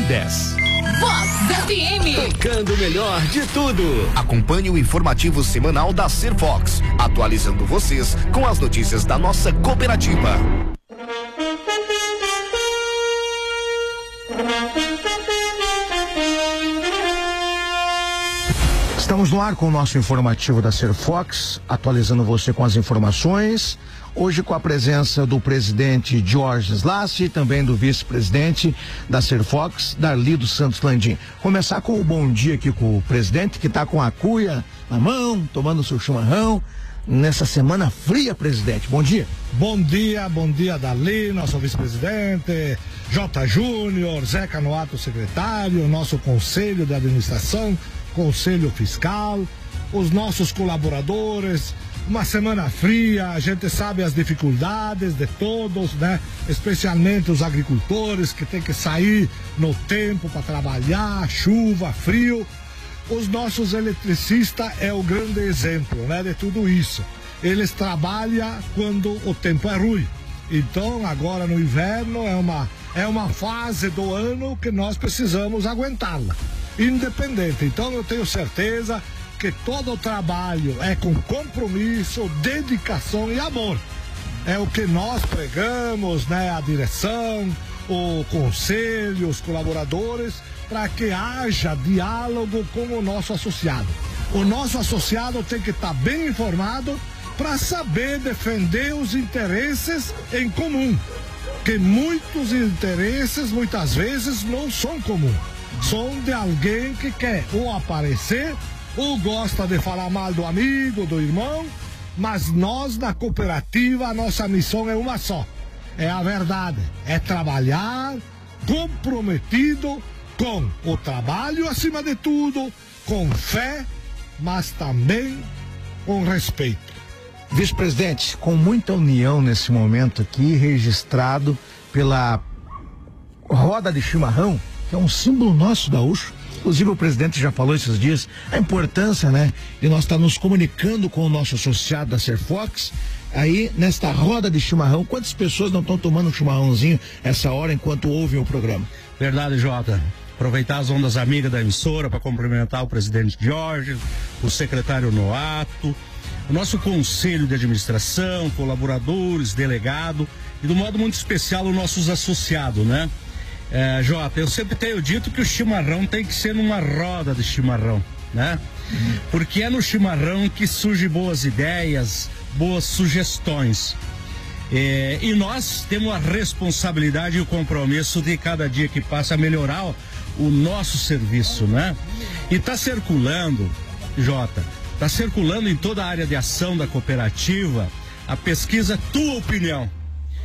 10. Vox FM. Tocando o melhor de tudo. Acompanhe o informativo semanal da Ser Fox, atualizando vocês com as notícias da nossa cooperativa. Estamos no ar com o nosso informativo da Ser Fox, atualizando você com as informações. Hoje com a presença do presidente Jorge Slassi e também do vice-presidente da Ser Fox, Darli dos Santos Landim. Começar com o bom dia aqui com o presidente, que está com a cuia na mão, tomando seu chimarrão, nessa semana fria, presidente. Bom dia. Bom dia, Darli, nosso vice-presidente, J. Júnior, Zé Canoato, secretário, nosso conselho de administração, conselho fiscal, os nossos colaboradores. Uma semana fria, a gente sabe as dificuldades de todos, né? Especialmente os agricultores que tem que sair no tempo para trabalhar, chuva, frio. Os nossos eletricistas é o grande exemplo, né, de tudo isso. Eles trabalham quando o tempo é ruim. Então, agora no inverno é uma fase do ano que nós precisamos aguentá-la, independente. Então, eu tenho certeza que todo o trabalho é com compromisso, dedicação e amor. É o que nós pregamos, né? A direção, o conselho, os colaboradores, para que haja diálogo com o nosso associado. O nosso associado tem que estar bem informado para saber defender os interesses em comum. Que muitos interesses, muitas vezes, não são comuns. São de alguém que quer ou aparecer ou gosta de falar mal do amigo, do irmão, mas nós na cooperativa, a nossa missão é uma só, é a verdade, é trabalhar comprometido com o trabalho acima de tudo, com fé, mas também com respeito. Vice-presidente, com muita união nesse momento aqui, registrado pela roda de chimarrão, que é um símbolo nosso gaúcho. Inclusive o presidente já falou esses dias a importância, né, de nós estar nos comunicando com o nosso associado da Ser Fox. Aí, nesta roda de chimarrão, quantas pessoas não estão tomando um chimarrãozinho essa hora enquanto ouvem o programa? Verdade, Jota. Aproveitar as ondas amigas da emissora para cumprimentar o presidente Jorge, o secretário Noato, o nosso conselho de administração, colaboradores, delegado e, do modo muito especial, os nossos associados, né? Jota, eu sempre tenho dito que o chimarrão tem que ser numa roda de chimarrão, né? Porque é no chimarrão que surgem boas ideias, boas sugestões. E nós temos a responsabilidade e o compromisso de cada dia que passa melhorar o nosso serviço, né? E tá circulando, Jota, tá circulando em toda a área de ação da cooperativa a pesquisa Tua Opinião.